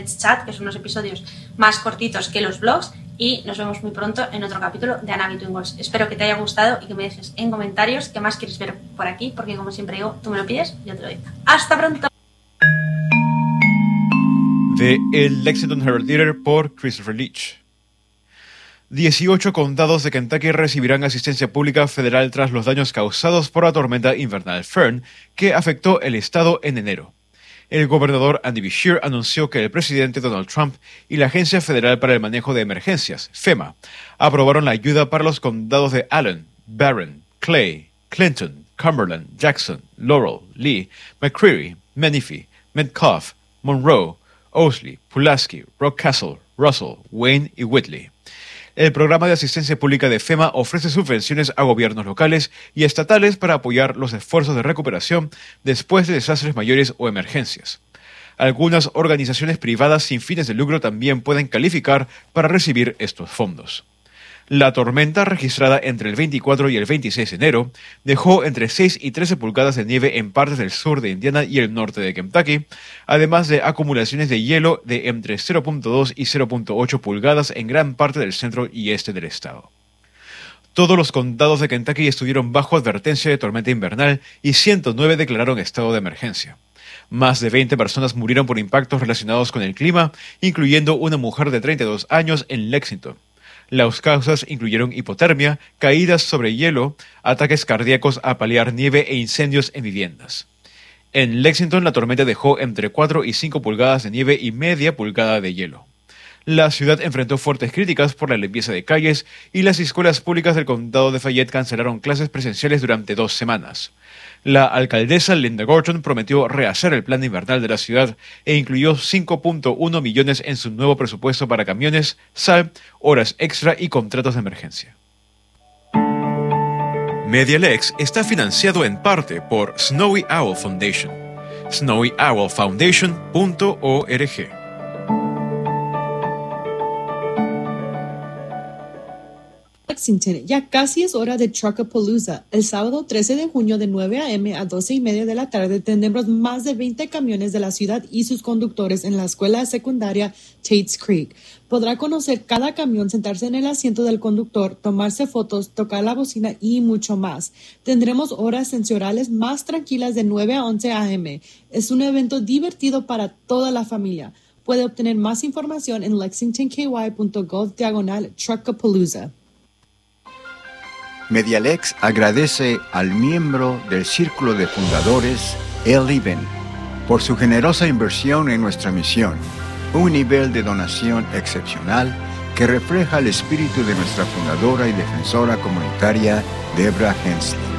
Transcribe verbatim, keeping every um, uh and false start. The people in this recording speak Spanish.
Let's Chat, que son unos episodios más cortitos que los vlogs, y nos vemos muy pronto en otro capítulo de Anna Between Worlds. Espero que te haya gustado y que me dejes en comentarios qué más quieres ver por aquí, porque como siempre digo, tú me lo pides, yo te lo digo. ¡Hasta pronto! De El Lexington Herald Leader por Christopher Leach. dieciocho condados de Kentucky recibirán asistencia pública federal tras los daños causados por la tormenta invernal Fern, que afectó el estado en enero. El gobernador Andy Beshear anunció que el presidente Donald Trump y la Agencia Federal para el Manejo de Emergencias, FEMA, aprobaron la ayuda para los condados de Allen, Barron, Clay, Clinton, Cumberland, Jackson, Laurel, Lee, McCreary, Menifee, Metcalfe, Monroe, Owsley, Pulaski, Rockcastle, Russell, Wayne y Whitley. El programa de asistencia pública de FEMA ofrece subvenciones a gobiernos locales y estatales para apoyar los esfuerzos de recuperación después de desastres mayores o emergencias. Algunas organizaciones privadas sin fines de lucro también pueden calificar para recibir estos fondos. La tormenta, registrada entre el veinticuatro y el veintiséis de enero, dejó entre seis y trece pulgadas de nieve en partes del sur de Indiana y el norte de Kentucky, además de acumulaciones de hielo de entre cero punto dos y cero punto ocho pulgadas en gran parte del centro y este del estado. Todos los condados de Kentucky estuvieron bajo advertencia de tormenta invernal y ciento nueve declararon estado de emergencia. Más de veinte personas murieron por impactos relacionados con el clima, incluyendo una mujer de treinta y dos años en Lexington. Las causas incluyeron hipotermia, caídas sobre hielo, ataques cardíacos a paliar nieve e incendios en viviendas. En Lexington, la tormenta dejó entre cuatro y cinco pulgadas de nieve y media pulgada de hielo. La ciudad enfrentó fuertes críticas por la limpieza de calles y las escuelas públicas del condado de Fayette cancelaron clases presenciales durante dos semanas. La alcaldesa Linda Gorton prometió rehacer el plan invernal de la ciudad e incluyó cinco punto uno millones en su nuevo presupuesto para camiones, sal, horas extra y contratos de emergencia. Medialex está financiado en parte por Snowy Owl Foundation. snowy owl foundation punto org. Lexington, ya casi es hora de Truckapalooza. El sábado trece de junio de nueve a eme a doce y media de la tarde tendremos más de veinte camiones de la ciudad y sus conductores en la escuela secundaria Tates Creek. Podrá conocer cada camión, sentarse en el asiento del conductor, tomarse fotos, tocar la bocina y mucho más. Tendremos horas sensoriales más tranquilas de nueve a once a eme. Es un evento divertido para toda la familia. Puede obtener más información en lexingtonky punto gov diagonal Truckapalooza. Medialex agradece al miembro del Círculo de Fundadores, Eli Ben, por su generosa inversión en nuestra misión, un nivel de donación excepcional que refleja el espíritu de nuestra fundadora y defensora comunitaria, Deborah Hensley.